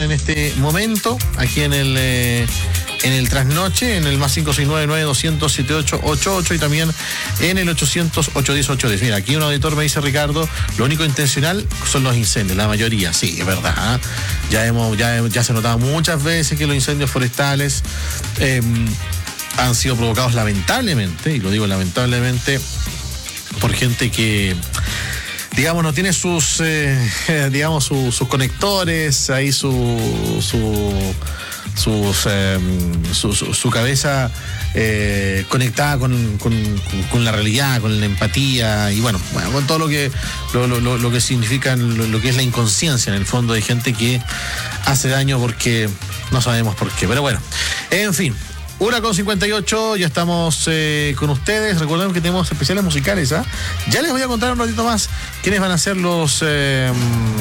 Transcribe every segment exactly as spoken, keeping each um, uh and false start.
en este momento, aquí en el eh, en el trasnoche, en el más cinco seis nueve nueve dos cero cero siete ocho ocho ocho y también en el ochocientos ocho diez ocho diez. Mira, aquí un auditor me dice, Ricardo, lo único intencional son los incendios, la mayoría, sí, es verdad. ¿eh? Ya hemos, ya, ya se ha notado muchas veces que los incendios forestales eh, han sido provocados lamentablemente, y lo digo lamentablemente, por gente que, digamos, no tiene sus, eh, digamos, su, sus conectores, ahí su, su, sus, eh, su, su, su cabeza eh, conectada con, con, con la realidad, con la empatía y bueno, bueno con todo lo que, lo, lo, lo que significa, lo, lo que es la inconsciencia en el fondo de gente que hace daño porque no sabemos por qué. Pero bueno, en fin. Una con cincuenta y ocho, ya estamos eh, con ustedes. Recuerden que tenemos especiales musicales, ¿ah? ¿eh? Ya les voy a contar un ratito más quiénes van a ser los eh,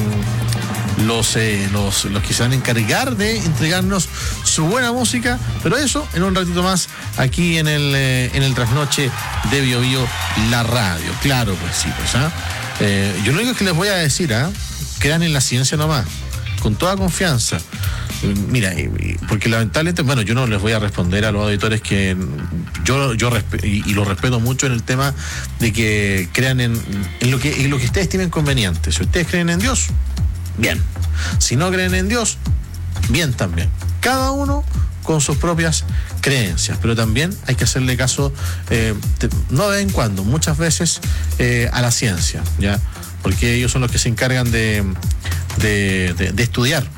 los, eh, los los que se van a encargar de entregarnos su buena música, pero eso en un ratito más aquí en el eh, en el trasnoche de Bio Bio, la radio. Claro, pues sí, pues ¿ah? ¿eh? Eh, yo lo único que les voy a decir, ¿ah? ¿eh? Crean en la ciencia nomás, con toda confianza. Mira, porque lamentablemente, bueno, yo no les voy a responder a los auditores que yo, yo resp- y, y lo respeto mucho en el tema de que crean en, en lo que en lo que ustedes estimen conveniente. Si ustedes creen en Dios, bien. Si no creen en Dios, bien también. Cada uno con sus propias creencias, pero también hay que hacerle caso, eh, te, no de vez en cuando, muchas veces eh, a la ciencia, ¿ya? Porque ellos son los que se encargan de, de, de, de estudiar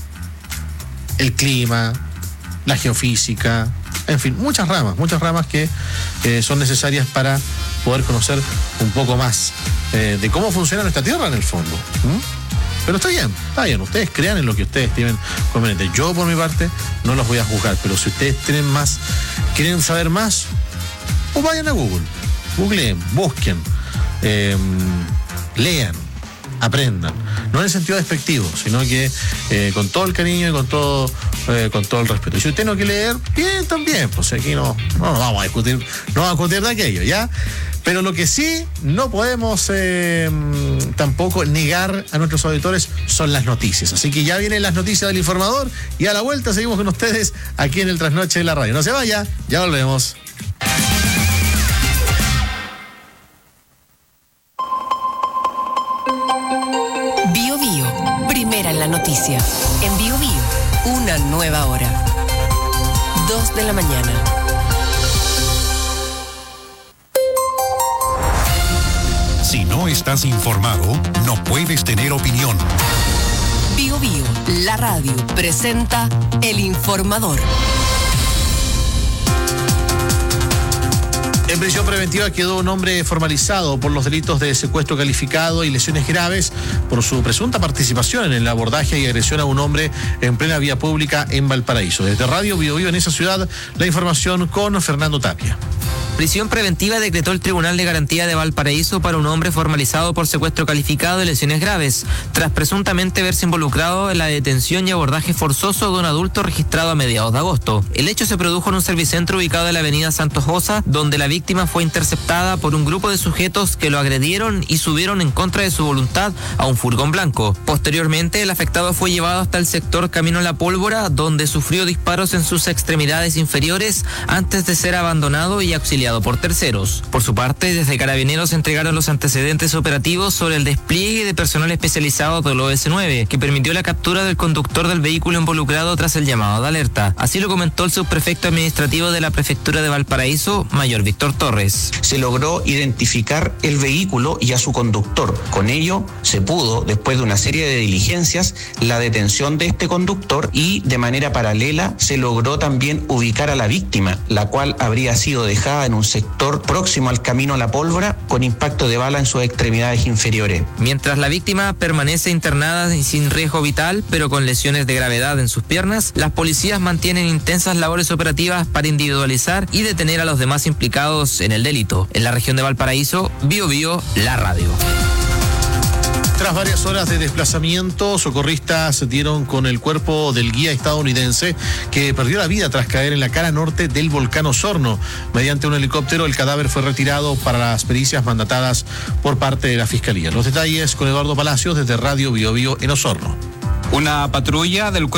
el clima, la geofísica, en fin, muchas ramas, muchas ramas que eh, son necesarias para poder conocer un poco más eh, de cómo funciona nuestra Tierra en el fondo. ¿Mm? Pero está bien, está bien, ustedes crean en lo que ustedes tienen conveniente. Yo por mi parte no los voy a juzgar, pero si ustedes tienen más, quieren saber más, pues vayan a Google, googleen, busquen, eh, lean, aprendan, no en el sentido despectivo, sino que eh, con todo el cariño y con todo eh, con todo el respeto. Y si usted no quiere leer, bien también, pues aquí no, no vamos a discutir, no vamos a discutir de aquello, ¿ya? Pero lo que sí no podemos eh, tampoco negar a nuestros auditores son las noticias. Así que ya vienen las noticias del informador y a la vuelta seguimos con ustedes aquí en el Trasnoche de la Radio. No se vaya, ya volvemos. En la noticia. En Bio Bio, una nueva hora. Dos de la mañana. Si no estás informado, no puedes tener opinión. Bio Bio, la radio, presenta El Informador. En prisión preventiva quedó un hombre formalizado por los delitos de secuestro calificado y lesiones graves por su presunta participación en el abordaje y agresión a un hombre en plena vía pública en Valparaíso. Desde Radio Bio Bio en esa ciudad, la información con Fernando Tapia. Prisión preventiva decretó el Tribunal de Garantía de Valparaíso para un hombre formalizado por secuestro calificado y lesiones graves, tras presuntamente verse involucrado en la detención y abordaje forzoso de un adulto registrado a mediados de agosto. El hecho se produjo en un servicentro ubicado en la avenida Santos Josa, donde la víctima fue interceptada por un grupo de sujetos que lo agredieron y subieron en contra de su voluntad a un furgón blanco. Posteriormente, el afectado fue llevado hasta el sector Camino La Pólvora, donde sufrió disparos en sus extremidades inferiores antes de ser abandonado y auxiliado por terceros. Por su parte, desde Carabineros entregaron los antecedentes operativos sobre el despliegue de personal especializado del O S nueve, que permitió la captura del conductor del vehículo involucrado tras el llamado de alerta. Así lo comentó el subprefecto administrativo de la Prefectura de Valparaíso, Mayor Víctor Torres. Se logró identificar el vehículo y a su conductor. Con ello, se pudo, después de una serie de diligencias, la detención de este conductor y, de manera paralela, se logró también ubicar a la víctima, la cual habría sido dejada en un sector próximo al Camino La Pólvora con impacto de bala en sus extremidades inferiores. Mientras la víctima permanece internada y sin riesgo vital, pero con lesiones de gravedad en sus piernas, las policías mantienen intensas labores operativas para individualizar y detener a los demás implicados en el delito. En la región de Valparaíso, Bio Bio, la radio. Tras varias horas de desplazamiento, socorristas dieron con el cuerpo del guía estadounidense que perdió la vida tras caer en la cara norte del volcán Osorno. Mediante un helicóptero, el cadáver fue retirado para las pericias mandatadas por parte de la Fiscalía. Los detalles con Eduardo Palacios desde Radio Bio Bio en Osorno. Una patrulla del